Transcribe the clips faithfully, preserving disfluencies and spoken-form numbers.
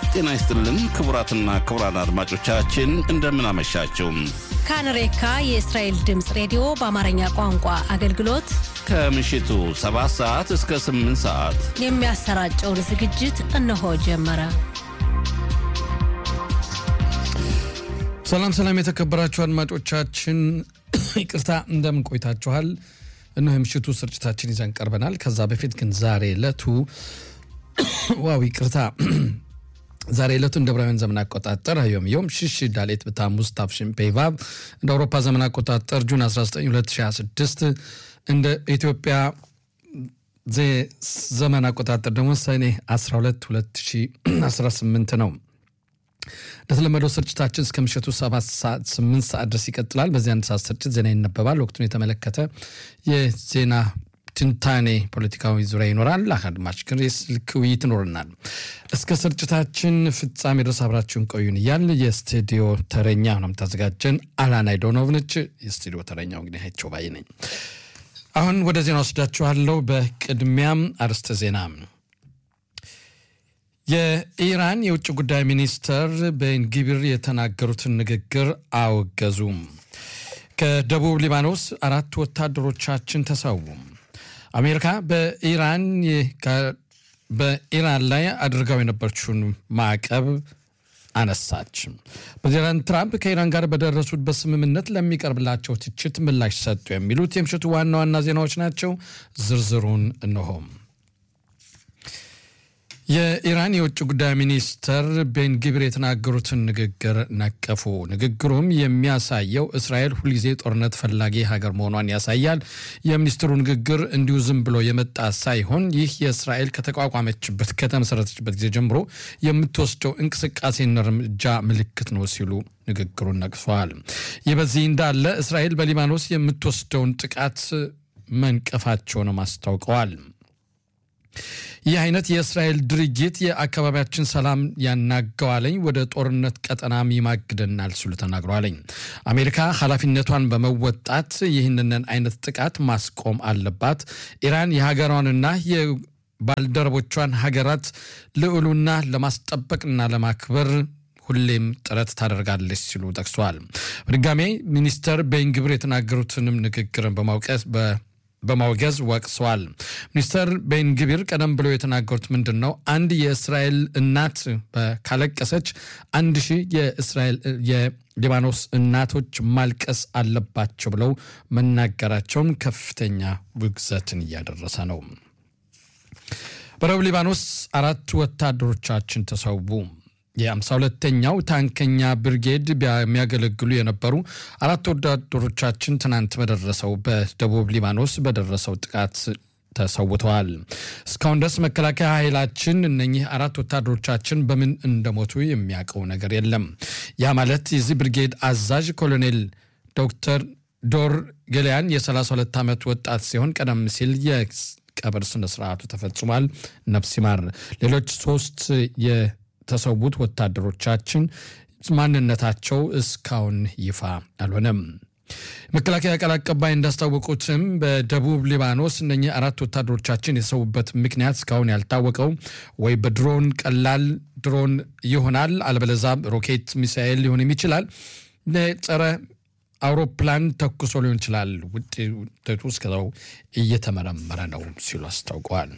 ጤና ይስጥልን ክቡራትና ክቡራን አድማጮቻችን እንደምን አመሻችሁ። ካንሬካ የእስራኤል ድምጽ ሬዲዮ በአማርኛ ቋንቋ አገልግሎት ከምሽቱ ሰባት ሰዓት እስከ ስምንት ሰዓት የሚያሰራጨውን ዝግጅት እነሆ ጀመረ። ሰላም ሰላም የተከበራችሁ አድማጮቻችን ይቅርታ እንደምን ቆይታችኋል? እነሆ የምሽቱ ስርጭታችን ይዘን ቀርበናል። ከዛ በፊት ግን ዛሬ ለቱ ዋው ይቅርታ ዛሬ ለቱ እንደ ብራውያን ዘመን አቆጣጠር አዮም ዮም ሽሽ ዳሌት በታሙስ ታፍሽን ፔቫብ እንደ አውሮፓ ዘመን አቆጣጠር ጁን አስራ ዘጠኝ ሁለት ሺህ ሃያ ስድስት እንደ ኢትዮጵያ ዘመን አቆጣጠር ደግሞ ሰኔ አስራ ሁለት ሁለት ሺህ አስራ ስምንት ነው። ለተለመደው ስርጭታችን እስከ ምሽቱ ሰባት ሰዓት ስምንት ሰዓት ድረስ ይቀጥላል። በዚህ አንድ ሰዓት ስርጭት ዜና ይነበባል። ወቅቱን የተመለከተ የዜና ትንታኔ ፖለቲካዊ ዙሪያ ይኖራል። አድማጭ ግን የስልክ ውይይት ይኖርናል። እስከ ስርጭታችን ፍጻሜ ድረስ አብራችሁን ቆዩን እያል የስቱዲዮ ተረኛ ነው ተዘጋጀን አላና ዶኖቭንች የስቱዲዮ ተረኛው እንግዲህ አይቸው ባይ ነኝ። አሁን ወደ ዜና ወስዳችኋለሁ። በቅድሚያም አርስተ ዜና የኢራን የውጭ ጉዳይ ሚኒስተር ቤንጊቢር የተናገሩትን ንግግር አወገዙ። ከደቡብ ሊባኖስ አራት ወታደሮቻችን ተሰዉ። አሜሪካ በኢራን በኢራን ላይ አድርጋው የነበረችውን ማዕቀብ አነሳች። ፕሬዝዳንት ትራምፕ ከኢራን ጋር በደረሱት በስምምነት ለሚቀርብላቸው ትችት ምላሽ ሰጡ። የሚሉት የምሽቱ ዋና ዋና ዜናዎች ናቸው። ዝርዝሩን እነሆ። የኢራን የውጭ ጉዳይ ሚኒስተር ቤንጊቢር የተናገሩትን ንግግር ነቀፉ። ንግግሩም የሚያሳየው እስራኤል ሁልጊዜ ጦርነት ፈላጊ ሀገር መሆኗን ያሳያል። የሚኒስትሩ ንግግር እንዲሁ ዝም ብሎ የመጣ ሳይሆን ይህ የእስራኤል ከተቋቋመችበት ከተመሰረተችበት ጊዜ ጀምሮ የምትወስደው እንቅስቃሴና እርምጃ ምልክት ነው ሲሉ ንግግሩን ነቅፈዋል። ይህ በዚህ እንዳለ እስራኤል በሊባኖስ የምትወስደውን ጥቃት መንቀፋቸውን አስታውቀዋል። ይህ አይነት የእስራኤል ድርጊት የአካባቢያችን ሰላም ያናጋዋለኝ ወደ ጦርነት ቀጠናም ይማግደናል ሲሉ ተናግረዋል። አሜሪካ ኃላፊነቷን በመወጣት ይህንን አይነት ጥቃት ማስቆም አለባት። ኢራን የሀገሯንና የባልደረቦቿን ሀገራት ልዑሉና ለማስጠበቅና ለማክበር ሁሌም ጥረት ታደርጋለች ሲሉ ጠቅሰዋል። በድጋሜ ሚኒስተር ቤንጊቢር የተናገሩትንም ንግግርን በማውቀስ በ በማውገዝ ወቅሰዋል። ሚኒስተር ቤንጊቢር ቀደም ብለው የተናገሩት ምንድነው? አንድ የእስራኤል እናት ካለቀሰች አንድ ሺህ የእስራኤል የሊባኖስ እናቶች ማልቀስ አለባቸው ብለው መናገራቸውም ከፍተኛ ውግዘትን እያደረሰ ነው። በደቡብ ሊባኖስ አራት ወታደሮቻችን ተሰዉ። የአምሳ ሁለተኛው ታንከኛ ብርጌድ የሚያገለግሉ የነበሩ አራት ወታደሮቻችን ትናንት በደረሰው በደቡብ ሊባኖስ በደረሰው ጥቃት ተሰውተዋል። እስካሁን ድረስ መከላከያ ኃይላችን እነኚህ አራት ወታደሮቻችን በምን እንደሞቱ የሚያውቀው ነገር የለም። ያ ማለት የዚህ ብርጌድ አዛዥ ኮሎኔል ዶክተር ዶር ገሊያን የ32 ዓመት ወጣት ሲሆን ቀደም ሲል የቀብር ስነ ስርዓቱ ተፈጽሟል። ነፍስ ይማር። ሌሎች ሶስት የ ተሰውት ወታደሮቻችን ማንነታቸው እስካሁን ይፋ አልሆነም። መከላከያ ቃል አቀባይ እንዳስታወቁትም በደቡብ ሊባኖስ እነኚህ አራት ወታደሮቻችን የሰውበት ምክንያት እስካሁን ያልታወቀው ወይ በድሮን ቀላል ድሮን ይሆናል፣ አለበለዚያም ሮኬት ሚሳኤል ሊሆን ይችላል፣ ለጸረ አውሮፕላን ተኩሶ ሊሆን ይችላል። ውጤቱ እስከዛው እየተመረመረ ነው ሲሉ አስታውቀዋል።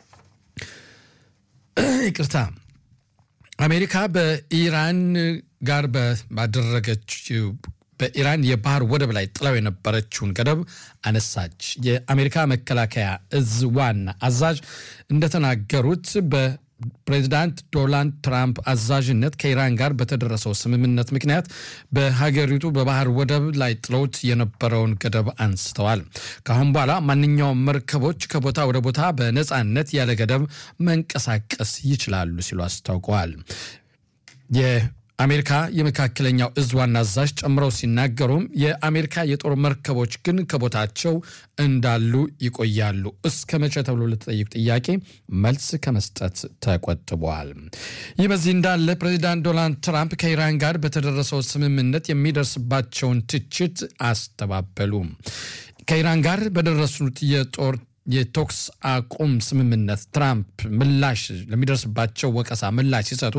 ይቅርታ አሜሪካ በኢራን ጋር ባደረገችው በኢራን የባህር ወደብ ላይ ጥላው የነበረችውን ገደብ አነሳች። የአሜሪካ መከላከያ እዝ ዋና አዛዥ እንደተናገሩት በፕሬዝዳንት ዶናልድ ትራምፕ አዛዥነት ከኢራን ጋር በተደረሰው ስምምነት ምክንያት በሀገሪቱ በባህር ወደብ ላይ ጥለውት የነበረውን ገደብ አንስተዋል። ካሁን በኋላ ማንኛውም መርከቦች ከቦታ ወደ ቦታ በነፃነት ያለ ገደብ መንቀሳቀስ ይችላሉ ሲሉ አስታውቀዋል። የአሜሪካ የመካከለኛው እዝ ዋና አዛዥ ጨምረው ሲናገሩም የአሜሪካ የጦር መርከቦች ግን ከቦታቸው እንዳሉ ይቆያሉ። እስከ መቼ ተብሎ ለተጠየቁት ጥያቄ መልስ ከመስጠት ተቆጥበዋል። ይህ በዚህ እንዳለ ፕሬዝዳንት ዶናልድ ትራምፕ ከኢራን ጋር በተደረሰው ስምምነት የሚደርስባቸውን ትችት አስተባበሉ። ከኢራን ጋር በደረሱት የጦር የቶክስ አቁም ስምምነት ትራምፕ ምላሽ ለሚደርስባቸው ወቀሳ ምላሽ ሲሰጡ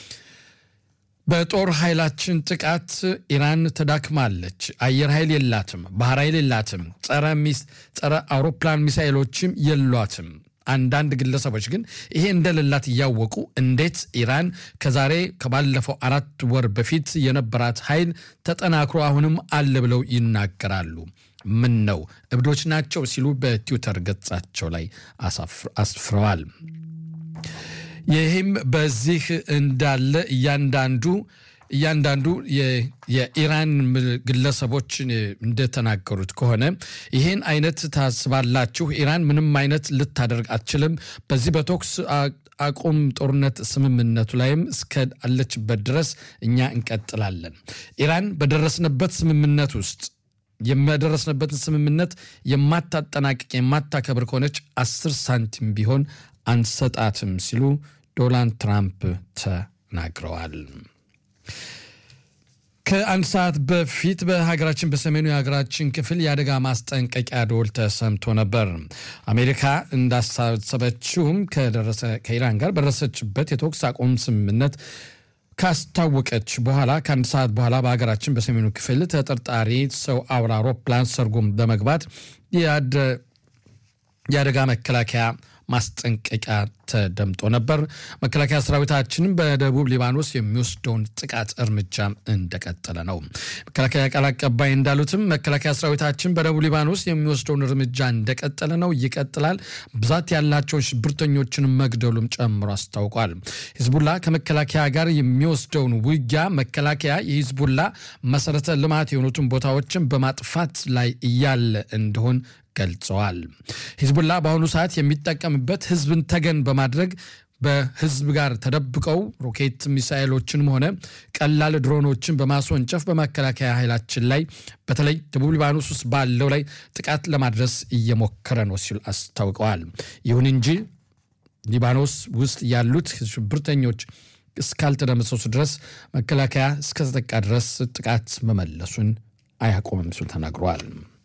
በጦር ኃይላችን ጥቃት ኢራን ተዳክማለች፣ አየር ኃይል የላትም፣ ባህር ኃይል የላትም፣ ጸረ ሚስ ጸረ አውሮፕላን ሚሳኤሎችም የሏትም። አንዳንድ ግለሰቦች ግን ይሄ እንደሌላት ያወቁ እንዴት ኢራን ከዛሬ ከባለፈው አራት ወር በፊት የነበራት ኃይል ተጠናክሮ አሁንም አለ ብለው ይናገራሉ? ምን ነው እብዶች ናቸው ሲሉ በትዊተር ገጻቸው ላይ አስፍረዋል። ይህም በዚህ እንዳለ እያንዳንዱ እያንዳንዱ የኢራን ግለሰቦች እንደተናገሩት ከሆነ ይሄን አይነት ታስባላችሁ፣ ኢራን ምንም አይነት ልታደርግ አትችልም። በዚህ በቶክስ አቁም ጦርነት ስምምነቱ ላይም እስከ አለችበት ድረስ እኛ እንቀጥላለን። ኢራን በደረስንበት ስምምነት ውስጥ የማደረስንበትን ስምምነት የማታጠናቅቅ የማታከብር ከሆነች አስር ሳንቲም ቢሆን አንሰጣትም ሲሉ ዶናልድ ትራምፕ ተናግረዋል። ከአንድ ሰዓት በፊት በሀገራችን በሰሜኑ የሀገራችን ክፍል የአደጋ ማስጠንቀቂያ ደወል ተሰምቶ ነበር። አሜሪካ እንዳሳሰበችውም ከደረሰ ከኢራን ጋር በደረሰችበት የተኩስ አቁም ስምምነት ካስታወቀች በኋላ ከአንድ ሰዓት በኋላ በሀገራችን በሰሜኑ ክፍል ተጠርጣሪ ሰው አውራ አውሮፕላን ሰርጎም በመግባት የአደጋ መከላከያ ማስጠንቀቂያ ተደምጦ ነበር። መከላከያ ሰራዊታችን በደቡብ ሊባኖስ የሚወስደውን ጥቃት እርምጃ እንደቀጠለ ነው። መከላከያ ቃል አቀባይ እንዳሉትም መከላከያ ሰራዊታችን በደቡብ ሊባኖስ የሚወስደውን እርምጃ እንደቀጠለ ነው፣ ይቀጥላል። ብዛት ያላቸው ሽብርተኞችን መግደሉም ጨምሮ አስታውቋል። ሂዝቡላ ከመከላከያ ጋር የሚወስደውን ውጊያ መከላከያ የሂዝቡላ መሰረተ ልማት የሆኑትን ቦታዎችን በማጥፋት ላይ እያለ እንደሆን ገልጸዋል። ሂዝቡላ በአሁኑ ሰዓት የሚጠቀምበት ህዝብን ተገን በማድረግ በህዝብ ጋር ተደብቀው ሮኬት ሚሳኤሎችንም ሆነ ቀላል ድሮኖችን በማስወንጨፍ በመከላከያ ኃይላችን ላይ በተለይ ደቡብ ሊባኖስ ውስጥ ባለው ላይ ጥቃት ለማድረስ እየሞከረ ነው ሲሉ አስታውቀዋል። ይሁን እንጂ ሊባኖስ ውስጥ ያሉት ሽብርተኞች እስካልተደመሰሱ ድረስ መከላከያ እስከተጠቃ ድረስ ጥቃት መመለሱን አያቆምም ሲሉ ተናግረዋል።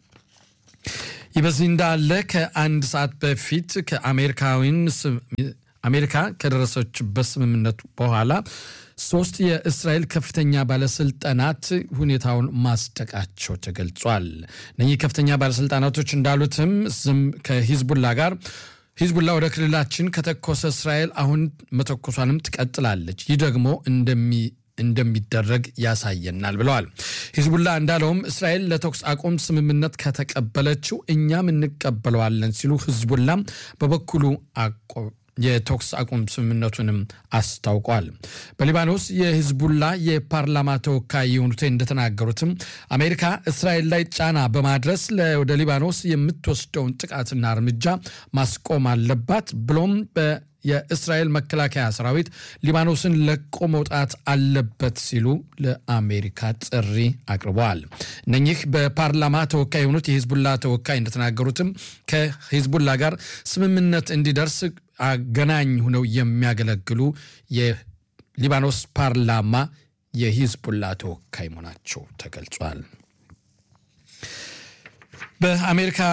ይበዚህ እንዳለ ከአንድ ሰዓት በፊት ከአሜሪካዊን አሜሪካ ከደረሰችበት ስምምነት በኋላ ሶስት የእስራኤል ከፍተኛ ባለስልጣናት ሁኔታውን ማስጠቃቸው ተገልጿል። እነዚህ ከፍተኛ ባለስልጣናቶች እንዳሉትም ዝም ከሂዝቡላ ጋር ሂዝቡላ ወደ ክልላችን ከተኮሰ እስራኤል አሁን መተኮሷንም ትቀጥላለች፣ ይህ ደግሞ እንደሚ እንደሚደረግ ያሳየናል ብለዋል። ሂዝቡላ እንዳለውም እስራኤል ለተኩስ አቁም ስምምነት ከተቀበለችው እኛም እንቀበለዋለን ሲሉ ሂዝቡላ በበኩሉ የተኩስ አቁም ስምምነቱንም አስታውቋል። በሊባኖስ የሂዝቡላ የፓርላማ ተወካይ የሆኑት እንደተናገሩትም አሜሪካ እስራኤል ላይ ጫና በማድረስ ወደ ሊባኖስ የምትወስደውን ጥቃትና እርምጃ ማስቆም አለባት፣ ብሎም የእስራኤል መከላከያ ሰራዊት ሊባኖስን ለቆ መውጣት አለበት ሲሉ ለአሜሪካ ጥሪ አቅርበዋል። እነኚህ በፓርላማ ተወካይ የሆኑት የሂዝቡላ ተወካይ እንደተናገሩትም ከሂዝቡላ ጋር ስምምነት እንዲደርስ አገናኝ ሆነው የሚያገለግሉ የሊባኖስ ፓርላማ የሂዝቡላ ተወካይ መሆናቸው ተገልጿል። በአሜሪካ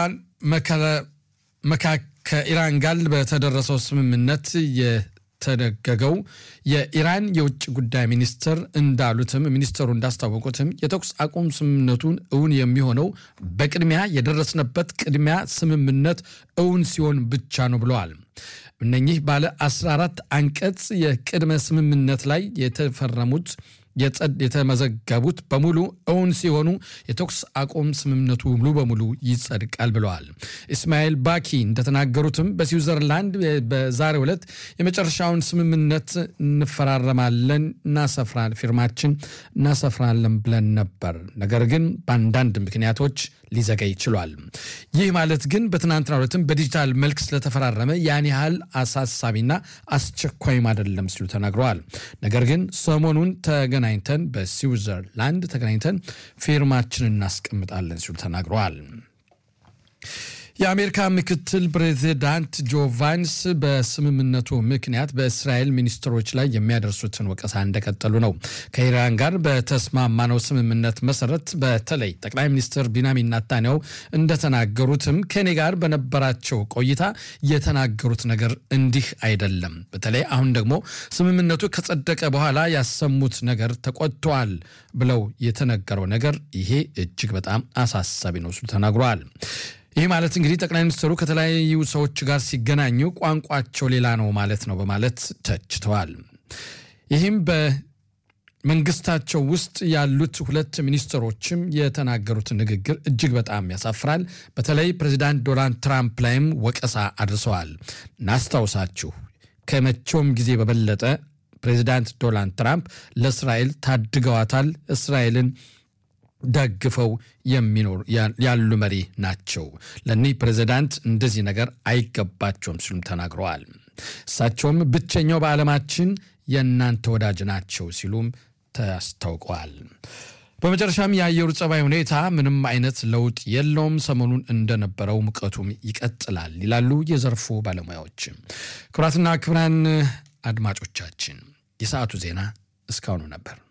መካከል ከኢራን ጋር በተደረሰው ስምምነት የተደገገው የኢራን የውጭ ጉዳይ ሚኒስትር እንዳሉትም ሚኒስትሩ እንዳስታወቁትም የተኩስ አቁም ስምምነቱን እውን የሚሆነው በቅድሚያ የደረስነበት ቅድሚያ ስምምነት እውን ሲሆን ብቻ ነው ብለዋል። እነኚህ ባለ አስራ አራት አንቀጽ የቅድመ ስምምነት ላይ የተፈረሙት የተመዘገቡት በሙሉ እውን ሲሆኑ የተኩስ አቁም ስምምነቱ ሙሉ በሙሉ ይጸድቃል ብለዋል። ኢስማኤል ባኪ እንደተናገሩትም በስዊዘርላንድ በዛሬው ዕለት የመጨረሻውን ስምምነት እንፈራረማለን እናሰፍራለን ፊርማችን እናሰፍራለን ብለን ነበር፣ ነገር ግን በአንዳንድ ምክንያቶች ሊዘገይ ይችላል። ይህ ማለት ግን በትናንትናው ዕለትም በዲጂታል መልክ ስለተፈራረመ ያን ያህል አሳሳቢና አስቸኳይም አይደለም ሲሉ ተናግረዋል። ነገር ግን ሰሞኑን ተገናኝተን በስዊዘርላንድ ተገናኝተን ፊርማችንን እናስቀምጣለን ሲሉ ተናግረዋል። የአሜሪካ ምክትል ፕሬዝዳንት ጆ ቫንስ በስምምነቱ ምክንያት በእስራኤል ሚኒስትሮች ላይ የሚያደርሱትን ወቀሳ እንደቀጠሉ ነው። ከኢራን ጋር በተስማማነው ስምምነት መሰረት በተለይ ጠቅላይ ሚኒስትር ቢንያሚን ኔታንያሁ እንደተናገሩትም ከኔ ጋር በነበራቸው ቆይታ የተናገሩት ነገር እንዲህ አይደለም። በተለይ አሁን ደግሞ ስምምነቱ ከጸደቀ በኋላ ያሰሙት ነገር ተቆጥቷል ብለው የተነገረው ነገር ይሄ እጅግ በጣም አሳሳቢ ነው ሲሉ ተናግረዋል። ይህ ማለት እንግዲህ ጠቅላይ ሚኒስትሩ ከተለያዩ ሰዎች ጋር ሲገናኙ ቋንቋቸው ሌላ ነው ማለት ነው በማለት ተችተዋል። ይህም በመንግስታቸው ውስጥ ያሉት ሁለት ሚኒስትሮችም የተናገሩት ንግግር እጅግ በጣም ያሳፍራል። በተለይ ፕሬዝዳንት ዶናልድ ትራምፕ ላይም ወቀሳ አድርሰዋል። እናስታውሳችሁ ከመቼውም ጊዜ በበለጠ ፕሬዝዳንት ዶናልድ ትራምፕ ለእስራኤል ታድገዋታል። እስራኤልን ደግፈው የሚኖር ያሉ መሪ ናቸው። ለዚህ ፕሬዝዳንት እንደዚህ ነገር አይገባቸውም ሲሉም ተናግረዋል። እሳቸውም ብቸኛው በዓለማችን የእናንተ ወዳጅ ናቸው ሲሉም ታስታውቀዋል። በመጨረሻም የአየሩ ጸባይ ሁኔታ ምንም አይነት ለውጥ የለውም፣ ሰሞኑን እንደነበረው ሙቀቱም ይቀጥላል ይላሉ የዘርፉ ባለሙያዎች። ክቡራትና ክቡራን አድማጮቻችን የሰዓቱ ዜና እስካሁኑ ነበር።